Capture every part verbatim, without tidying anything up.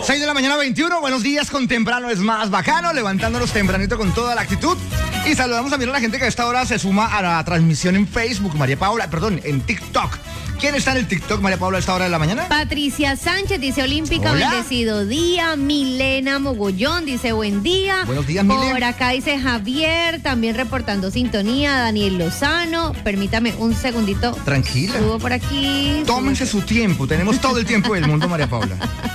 seis de la mañana, veintiuno. Buenos días con temprano es más bacano, levantándonos tempranito con toda la actitud. Y saludamos también a la gente que a esta hora se suma a la transmisión en Facebook, María Paula, perdón, en TikTok. ¿Quién está en el TikTok, María Paula, a esta hora de la mañana? Patricia Sánchez dice olímpica, Hola. Bendecido día. Milena Mogollón dice buen día. Buenos días, Milena. Por acá dice Javier, también reportando sintonía. Daniel Lozano, permítame un segundito. Tranquila. Subo por aquí. Tómense su tiempo, tenemos todo el tiempo del mundo, María Paula.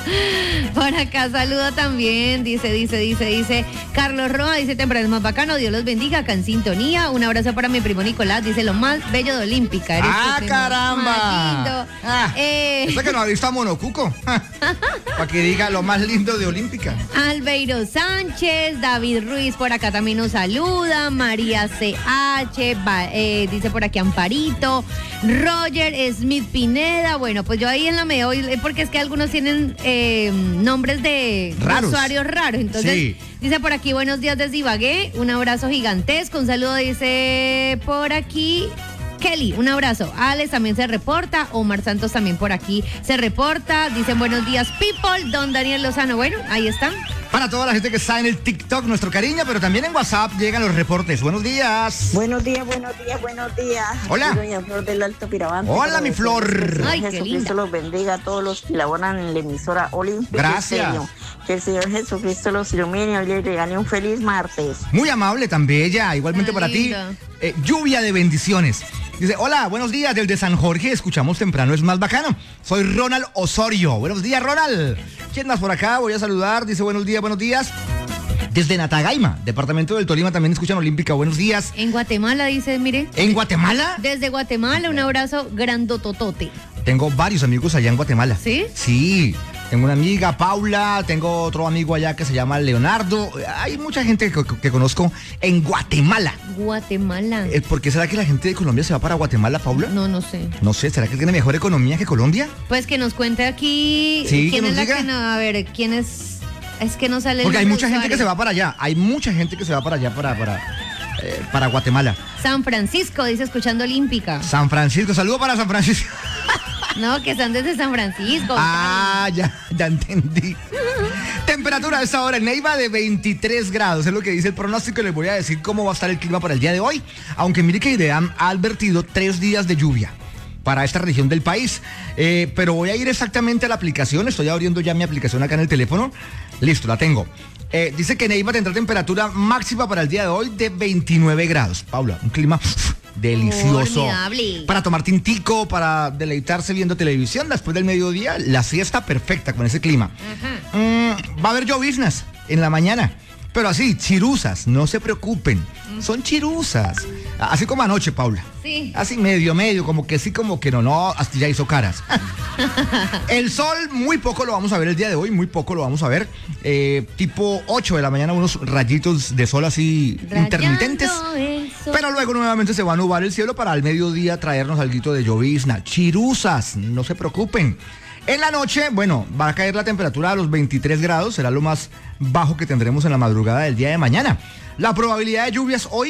Por acá saluda también, dice, dice, dice, dice Carlos Roa, dice temprano es más bacano, Dios los bendiga, acá en sintonía. Un abrazo para mi primo Nicolás, dice lo más bello de olímpica. Eres ¡Ah, tu primo caramba! más lindo. Ah, Eh, Eso que no ha visto a Monocuco. Para que diga lo más lindo de olímpica. Albeiro Sánchez, David Ruiz por acá también nos saluda, María C H, va, eh, dice por aquí Amparito, Roger Smith Pineda. Bueno, pues yo ahí en la medio, porque es que algunos tienen eh, nombres de Raros. usuarios raros, entonces Sí. dice por aquí buenos días desde Ibagué, un abrazo gigantesco, un saludo dice por aquí Kelly, un abrazo. Alex también se reporta. Omar Santos también por aquí se reporta. Dicen buenos días, people. Don Daniel Lozano. Bueno, ahí están. Para toda la gente que está en el TikTok, nuestro cariño, pero también en WhatsApp llegan los reportes. Buenos días. Buenos días, buenos días, buenos días. Hola. Soy Doña Flor del Alto Piravante. Hola, mi Flor. Ay, qué Jesucristo linda. los bendiga a todos los que laboran en la emisora Olímpica. Gracias. Estéreo. Que el Señor Jesucristo los ilumine y les regale un feliz martes. Muy amable, tan bella. Igualmente Tan para linda. ti. eh, lluvia de bendiciones. Dice, hola, buenos días, desde San Jorge, escuchamos temprano, es más bacano. Soy Ronald Osorio. Buenos días, Ronald. ¿Quién más por acá? Voy a saludar. Dice, buenos días, buenos días. Desde Natagaima, departamento del Tolima, también escuchan Olímpica. Buenos días. En Guatemala, dice, mire. ¿En Guatemala? Desde Guatemala, un abrazo grandototote. Tengo varios amigos allá en Guatemala. ¿Sí? Sí. Tengo una amiga, Paula, tengo otro amigo allá que se llama Leonardo. Hay mucha gente que, que conozco en Guatemala. Guatemala. Eh, ¿Por qué será que la gente de Colombia se va para Guatemala, Paula? No, no sé. No sé, ¿será que tiene mejor economía que Colombia? Pues que nos cuente aquí. Sí, ¿Quién que es nos la diga. que no? A ver, ¿quién es? Es que no sale el Porque hay nombre mucha gente usuario. que se va para allá. Hay mucha gente que se va para allá, para, para, eh, para Guatemala. San Francisco, dice, escuchando Olímpica. San Francisco, saludo para San Francisco. No, que están desde San Francisco. Ah, ya, ya entendí. Temperatura a esta hora en Neiva de veintitrés grados, es lo que dice el pronóstico y les voy a decir cómo va a estar el clima para el día de hoy. Aunque mire que IDEAM ha advertido tres días de lluvia para esta región del país. Eh, pero voy a ir exactamente a la aplicación, estoy abriendo ya mi aplicación acá en el teléfono. Listo, la tengo. Eh, dice que Neiva tendrá temperatura máxima para el día de hoy de veintinueve grados. Paula, un clima delicioso. Formidable. Para tomar tintico, para deleitarse viendo televisión después del mediodía, la siesta perfecta con ese clima. Ajá. Mm, va a haber lloviznas en la mañana, pero así, chiruzas, no se preocupen. Son chiruzas. Así como anoche, Paula. Sí. Así medio, medio, como que sí, como que no, no, hasta ya hizo caras. El sol, muy poco lo vamos a ver el día de hoy, muy poco lo vamos a ver. Eh, tipo ocho de la mañana, unos rayitos de sol así intermitentes. Rayando el sol. Pero luego nuevamente se va a nublar el cielo para al mediodía traernos alguito de llovizna. Chiruzas, no se preocupen. En la noche, bueno, va a caer la temperatura a los veintitrés grados, será lo más bajo que tendremos en la madrugada del día de mañana. La probabilidad de lluvias hoy